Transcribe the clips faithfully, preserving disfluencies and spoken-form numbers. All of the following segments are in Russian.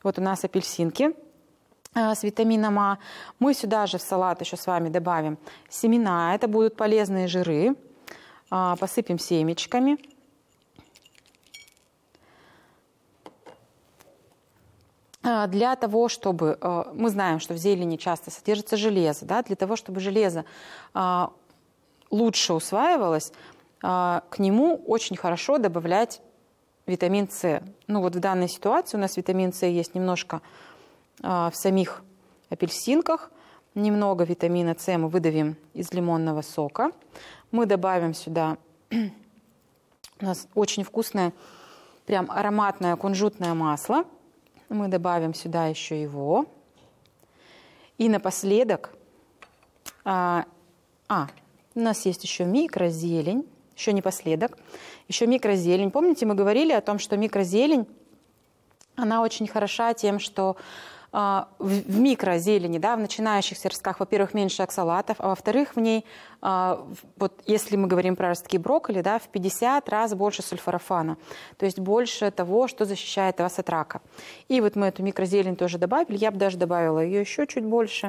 Вот у нас апельсинки с витамином А. Мы сюда же в салат еще с вами добавим семена. Это будут полезные жиры. Посыпем семечками. Для того, чтобы... Мы знаем, что в зелени часто содержится железо. Да? Для того, чтобы железо лучше усваивалось, к нему очень хорошо добавлять витамин С. Ну вот в данной ситуации у нас витамин С есть немножко в самих апельсинках. Немного витамина С мы выдавим из лимонного сока. Мы добавим сюда, у нас очень вкусное, прям ароматное кунжутное масло. Мы добавим сюда еще его. И напоследок, а, а у нас есть еще микрозелень, еще не последок, еще микрозелень. Помните, мы говорили о том, что микрозелень, она очень хороша тем, что в микрозелени, да, в начинающихся ростках, во-первых, меньше оксалатов, а во-вторых, в ней, вот если мы говорим про ростки брокколи, да, в пятьдесят раз больше сульфорафана, то есть больше того, что защищает вас от рака. И вот мы эту микрозелень тоже добавили, я бы даже добавила ее еще чуть больше.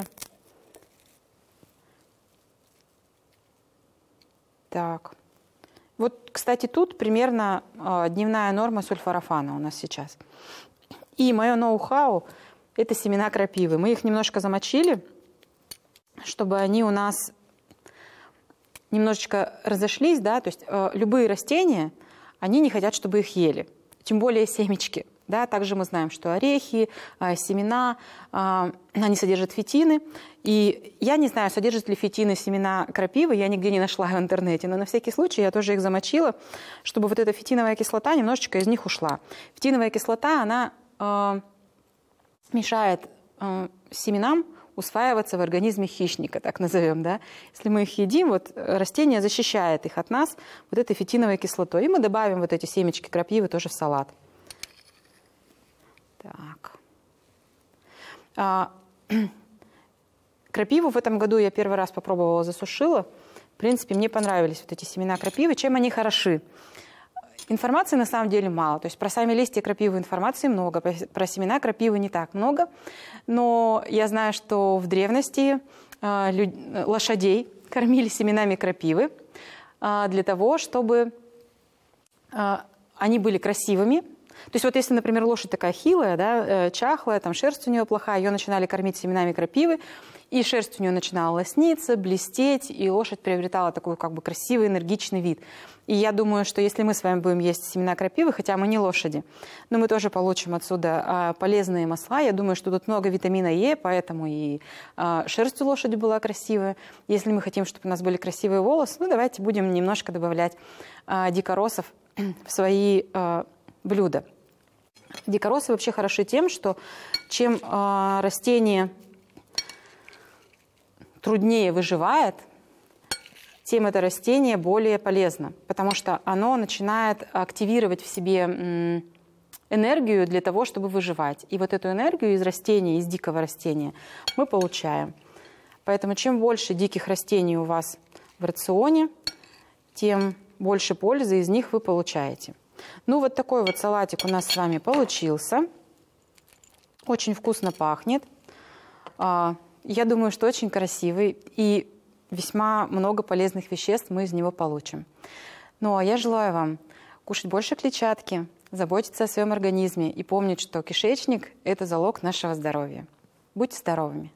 Так. Вот, кстати, тут примерно дневная норма сульфорафана у нас сейчас. И мое ноу-хау – это семена крапивы. Мы их немножко замочили, чтобы они у нас немножечко разошлись, да, то есть э, любые растения, они не хотят, чтобы их ели, тем более семечки. Да. Также мы знаем, что орехи, э, семена, э, они содержат фитины. И я не знаю, содержат ли фитины семена крапивы, я нигде не нашла в интернете, но на всякий случай я тоже их замочила, чтобы вот эта фитиновая кислота немножечко из них ушла. Фитиновая кислота, она... Э, мешает э, семенам усваиваться в организме хищника, так назовем, да. Если мы их едим, вот растение защищает их от нас вот этой фитиновой кислотой. И мы добавим вот эти семечки крапивы тоже в салат. Так. А, крапиву в этом году я первый раз попробовала, засушила. В принципе, мне понравились вот эти семена крапивы. Чем они хороши? Информации на самом деле мало. То есть про сами листья крапивы информации много, про семена крапивы не так много. Но я знаю, что в древности э, люд... лошадей кормили семенами крапивы э, для того, чтобы э, они были красивыми. То есть вот если, например, лошадь такая хилая, да, э, чахлая, там шерсть у нее плохая, ее начинали кормить семенами крапивы, и шерсть у нее начинала лосниться, блестеть, и лошадь приобретала такой как бы красивый, энергичный вид. И я думаю, что если мы с вами будем есть семена крапивы, хотя мы не лошади, но мы тоже получим отсюда а, полезные масла. Я думаю, что тут много витамина Е, поэтому и а, шерсть у лошади была красивая. Если мы хотим, чтобы у нас были красивые волосы, ну давайте будем немножко добавлять а, дикоросов в свои а, блюда. Дикоросы вообще хороши тем, что чем а, растение труднее выживает, тем это растение более полезно, потому что оно начинает активировать в себе энергию для того, чтобы выживать. И вот эту энергию из растения, из дикого растения мы получаем. Поэтому чем больше диких растений у вас в рационе, тем больше пользы из них вы получаете. Ну вот такой вот салатик у нас с вами получился. Очень вкусно пахнет. Я думаю, что очень красивый, и весьма много полезных веществ мы из него получим. Ну а я желаю вам кушать больше клетчатки, заботиться о своем организме и помнить, что кишечник – это залог нашего здоровья. Будьте здоровыми!